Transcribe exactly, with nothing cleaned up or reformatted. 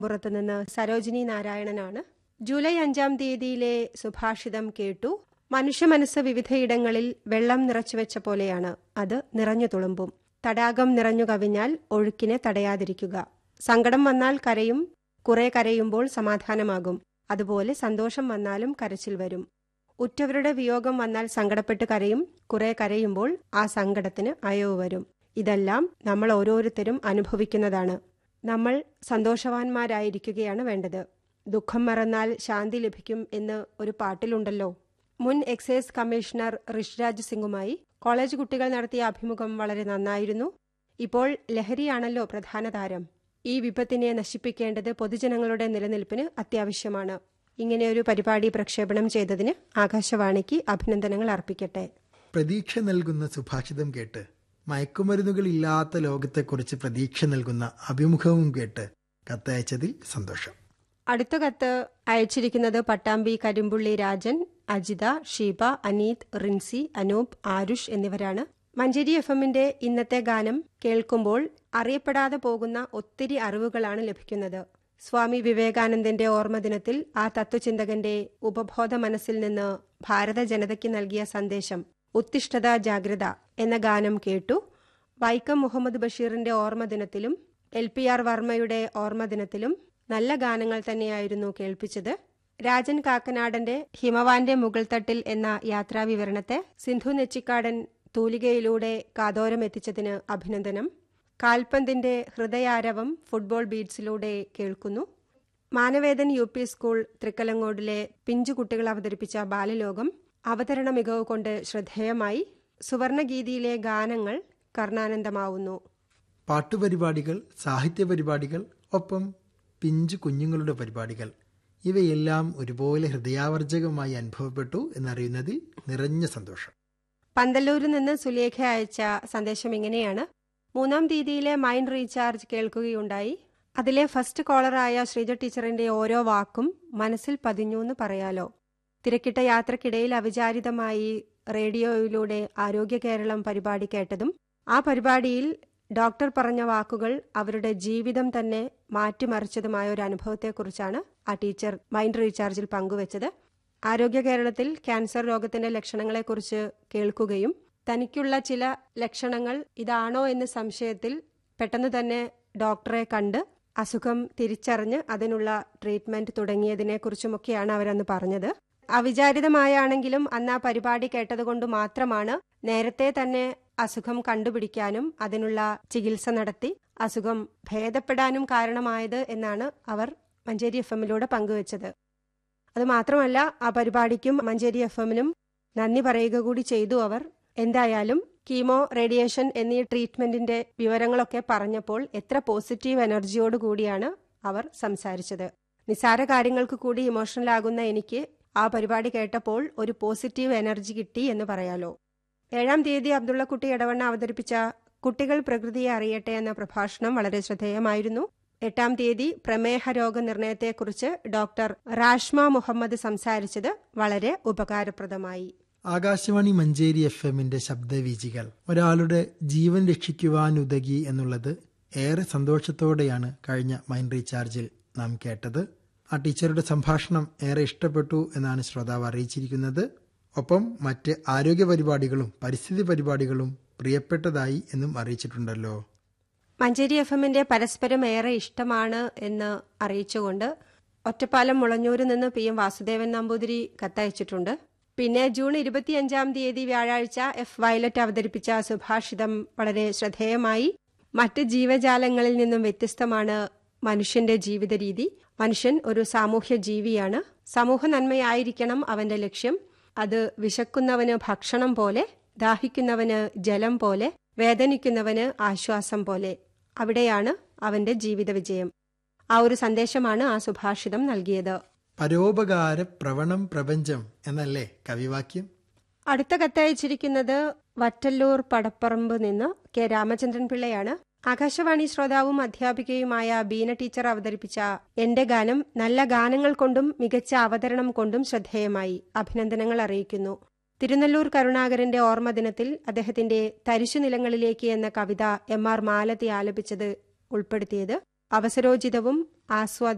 പുറത്തുനിന്ന് സരോജിനി നാരായണനാണ്. ജൂലൈ അഞ്ചാം തീയതിയിലെ സുഭാഷിതം കേട്ടു. മനുഷ്യ മനസ്സ് വിവിധയിടങ്ങളിൽ വെള്ളം നിറച്ചുവെച്ച പോലെയാണ്, അത് നിറഞ്ഞു തുളുമ്പും. തടാകം നിറഞ്ഞു കവിഞ്ഞാൽ ഒഴുക്കിനെ തടയാതിരിക്കുക. സങ്കടം വന്നാൽ കരയും, കുറെ കരയുമ്പോൾ സമാധാനമാകും. അതുപോലെ സന്തോഷം വന്നാലും കരച്ചിൽ വരും. ഉറ്റവരുടെ വിയോഗം വന്നാൽ സങ്കടപ്പെട്ട് കരയും, കുറെ കരയുമ്പോൾ ആ സങ്കടത്തിന് അയവ് വരും. ഇതെല്ലാം നമ്മൾ ഓരോരുത്തരും അനുഭവിക്കുന്നതാണ്. നമ്മൾ സന്തോഷവാന്മാരായിരിക്കുകയാണ് വേണ്ടത്. ദുഃഖം മറന്നാൽ ശാന്തി ലഭിക്കും എന്ന് ഒരു പാട്ടിലുണ്ടല്ലോ. മുൻ എക്സൈസ് കമ്മീഷണർ ഋഷിരാജ് സിംഗുമായി കോളേജ് കുട്ടികൾ നടത്തിയ അഭിമുഖം വളരെ നന്നായിരുന്നു. ഇപ്പോൾ ലഹരിയാണല്ലോ പ്രധാന താരം. ഈ വിപത്തിനെ നശിപ്പിക്കേണ്ടത് പൊതുജനങ്ങളുടെ നിലനിൽപ്പിന് അത്യാവശ്യമാണ്. ഇങ്ങനെയൊരു പരിപാടി പ്രക്ഷേപണം ചെയ്തതിന് ആകാശവാണിക്ക് അഭിനന്ദനങ്ങൾ അർപ്പിക്കട്ടെ. പ്രതീക്ഷ നൽകുന്ന സുഭാഷിതം കേട്ട്, മയക്കുമരുന്നുകളില്ലാത്ത ലോകത്തെക്കുറിച്ച് പ്രതീക്ഷ നൽകുന്ന അഭിമുഖവും കേട്ട് കത്തയച്ചതിൽ സന്തോഷം. അടുത്ത കത്ത് അയച്ചിരിക്കുന്നത് പട്ടാമ്പി കരിമ്പുള്ളി രാജൻ, അജിത, ഷീബ, അനീത്, റിൻസി, അനൂപ്, ആരുഷ് എന്നിവരാണ്. മഞ്ചേരി എഫ് എമ്മിന്റെ ഇന്നത്തെ ഗാനം കേൾക്കുമ്പോൾ അറിയപ്പെടാതെ പോകുന്ന ഒത്തിരി അറിവുകളാണ് ലഭിക്കുന്നത്. സ്വാമി വിവേകാനന്ദന്റെ ഓർമ്മദിനത്തിൽ ആ തത്വചിന്തകന്റെ ഉപബോധ മനസ്സിൽ നിന്ന് ഭാരത ജനതയ്ക്ക് നൽകിയ സന്ദേശം ഉത്തിഷ്ഠത ജാഗ്രത എന്ന ഗാനം കേട്ടു. വൈക്കം മുഹമ്മദ് ബഷീറിന്റെ ഓർമ്മദിനത്തിലും എൽ പി ആർ വർമ്മയുടെ ഓർമ്മദിനത്തിലും നല്ല ഗാനങ്ങൾ തന്നെയായിരുന്നു കേൾപ്പിച്ചത്. രാജൻ കാക്കനാടന്റെ ഹിമവാന്റെ മുകൾത്തട്ടിൽ എന്ന യാത്രാവിവരണത്തെ സിന്ധു നെച്ചിക്കാടൻ തൂലികയിലൂടെ കാതോരം എത്തിച്ചതിന് അഭിനന്ദനം. കാൽപന്തിന്റെ ഹൃദയാരവം ഫുട്ബോൾ ബീറ്റ്സിലൂടെ കേൾക്കുന്നു. മാനവേദൻ യു പി സ്കൂൾ തൃക്കലങ്ങോടിലെ പിഞ്ചുകുട്ടികൾ അവതരിപ്പിച്ച ബാലലോകം അവതരണ മികവ് കൊണ്ട് ശ്രദ്ധേയമായി. സുവർണഗീതിയിലെ ഗാനങ്ങൾ കർണാനന്ദമാവുന്നു. പാട്ടുപരിപാടികൾ, സാഹിത്യ പരിപാടികൾ, ഒപ്പം പിഞ്ചു കുഞ്ഞുങ്ങളുടെ പരിപാടികൾ, ഇവയെല്ലാം ഒരുപോലെ ഹൃദയാവർജകമായി അനുഭവപ്പെട്ടു എന്നറിയുന്നതിൽ നിറഞ്ഞ സന്തോഷം. പന്തല്ലൂരിൽ നിന്ന് സുലേഖ അയച്ച സന്ദേശം ഇങ്ങനെയാണ്. മൂന്നാം തീയതിയിലെ മൈൻഡ് റീചാർജ് കേൾക്കുകയുണ്ടായി. അതിലെ ഫസ്റ്റ് കോളറായ ശ്രീജ ടീച്ചറിന്റെ ഓരോ വാക്കും മനസ്സിൽ പതിഞ്ഞു എന്ന് പറയാലോ. തിരക്കിട്ട യാത്രക്കിടയിൽ അവിചാരിതമായി റേഡിയോയിലൂടെ ആരോഗ്യ കേരളം പരിപാടി കേട്ടതും ആ പരിപാടിയിൽ ഡോക്ടർ പറഞ്ഞ വാക്കുകൾ അവരുടെ ജീവിതം തന്നെ മാറ്റിമറിച്ചതുമായ ഒരു അനുഭവത്തെക്കുറിച്ചാണ് ആ ടീച്ചർ മൈൻഡ് റീചാർജിൽ പങ്കുവച്ചത്. ആരോഗ്യ കേരളത്തിൽ ക്യാൻസർ രോഗത്തിന്റെ ലക്ഷണങ്ങളെക്കുറിച്ച് കേൾക്കുകയും തനിക്കുള്ള ചില ലക്ഷണങ്ങൾ ഇതാണോ എന്ന് സംശയത്തിൽ പെട്ടെന്ന് തന്നെ ഡോക്ടറെ കണ്ട് അസുഖം തിരിച്ചറിഞ്ഞ് അതിനുള്ള ട്രീറ്റ്മെന്റ് തുടങ്ങിയതിനെക്കുറിച്ചുമൊക്കെയാണ് അവരന്ന് പറഞ്ഞത്. അവിചാരിതമായാണെങ്കിലും അന്ന് ആ പരിപാടി കേട്ടതുകൊണ്ട് മാത്രമാണ് നേരത്തെ തന്നെ അസുഖം കണ്ടുപിടിക്കാനും അതിനുള്ള ചികിത്സ നടത്തി അസുഖം ഭേദപ്പെടാനും കാരണമായത് എന്നാണ് അവർ മഞ്ചേരി എഫ് എമ്മിലൂടെ പങ്കുവച്ചത്. അതുമാത്രമല്ല, ആ പരിപാടിക്കും മഞ്ചേരി എഫ് എമ്മിനും നന്ദി പറയുക കൂടി ചെയ്തു അവർ. എന്തായാലും കീമോ, റേഡിയേഷൻ എന്നീ ട്രീറ്റ്മെന്റിന്റെ വിവരങ്ങളൊക്കെ പറഞ്ഞപ്പോൾ എത്ര പോസിറ്റീവ് എനർജിയോട് കൂടിയാണ് അവർ സംസാരിച്ചത്. നിസ്സാര കാര്യങ്ങൾക്ക് കൂടി ഇമോഷണൽ ആകുന്ന എനിക്ക് ആ പരിപാടി കേട്ടപ്പോൾ ഒരു പോസിറ്റീവ് എനർജി കിട്ടി എന്ന് പറയാലോ. ഏഴാം തീയതി അബ്ദുള്ളക്കുട്ടി എടവണ്ണ അവതരിപ്പിച്ച കുട്ടികൾ പ്രകൃതിയെ അറിയട്ടെ എന്ന പ്രഭാഷണം വളരെ ശ്രദ്ധേയമായിരുന്നു. എട്ടാം തീയതി പ്രമേഹ രോഗനിർണയത്തെക്കുറിച്ച് ഡോക്ടർ റാഷ്മ മുഹമ്മദ് സംസാരിച്ചത് വളരെ ഉപകാരപ്രദമായി. ആകാശവാണി മഞ്ചേരി എഫ് എമ്മിന്റെ ശബ്ദവീചികൾ ഒരാളുടെ ജീവൻ രക്ഷിക്കുവാൻ ഉതകി എന്നുള്ളത് ഏറെ സന്തോഷത്തോടെയാണ് കഴിഞ്ഞ മൈൻഡ് റീചാർജിൽ നാം കേട്ടത്. ആ ടീച്ചറുടെ സംഭാഷണം ഏറെ ഇഷ്ടപ്പെട്ടു എന്നാണ് ശ്രോതാവ് അറിയിച്ചിരിക്കുന്നത്. ഒപ്പം മറ്റ് ആരോഗ്യ പരിപാടികളും പരിസ്ഥിതി പരിപാടികളും പ്രിയപ്പെട്ടതായി എന്നും അറിയിച്ചിട്ടുണ്ടല്ലോ. മഞ്ചേരി എഫ് എമ്മിന്റെ പരസ്പരം ഏറെ ഇഷ്ടമാണ് എന്ന് അറിയിച്ചുകൊണ്ട് ഒറ്റപ്പാലം മുളഞ്ഞൂരിൽ നിന്ന് പി എം വാസുദേവൻ നമ്പൂതിരി കത്തയച്ചിട്ടുണ്ട്. പിന്നെ ജൂൺ ഇരുപത്തിയഞ്ചാം തീയതി വ്യാഴാഴ്ച എഫ് വയലറ്റ് അവതരിപ്പിച്ച സുഭാഷിതം വളരെ ശ്രദ്ധേയമായി. മറ്റ് ജീവജാലങ്ങളിൽ നിന്നും വ്യത്യസ്തമാണ് മനുഷ്യന്റെ ജീവിത രീതി. മനുഷ്യൻ ഒരു സാമൂഹ്യ ജീവിയാണ്. സമൂഹ നന്മയായിരിക്കണം അവന്റെ ലക്ഷ്യം. അത് വിശക്കുന്നവന് ഭക്ഷണം പോലെ, ദാഹിക്കുന്നവന് ജലം പോലെ, വേദനിക്കുന്നവന് ആശ്വാസം പോലെ. അവിടെയാണ് അവന്റെ ജീവിത വിജയം. ആ ഒരു സന്ദേശമാണ് ആ സുഭാഷിതം നൽകിയത്. പരോപകാര പ്രവണം പ്രപഞ്ചം എന്നല്ലേ കവിവാക്യം. അടുത്ത കത്തയച്ചിരിക്കുന്നത് വറ്റല്ലൂർ പടപ്പറമ്പ് നിന്ന് കെ രാമചന്ദ്രൻ പിള്ളയാണ്. ആകാശവാണി ശ്രോതാവും അധ്യാപികയുമായ ബീന ടീച്ചർ അവതരിപ്പിച്ച എന്റെ ഗാനം നല്ല ഗാനങ്ങൾ കൊണ്ടും മികച്ച അവതരണം കൊണ്ടും ശ്രദ്ധേയമായി. അഭിനന്ദനങ്ങൾ അറിയിക്കുന്നു. തിരുനെല്ലൂർ കരുണാകരന്റെ ഓർമ്മദിനത്തിൽ അദ്ദേഹത്തിന്റെ തരിശു നിലങ്ങളിലേക്ക് എന്ന കവിത എം ആർ മാലതി ആലപിച്ചത് ഉൾപ്പെടുത്തിയത് അവസരോചിതവും ആസ്വാദ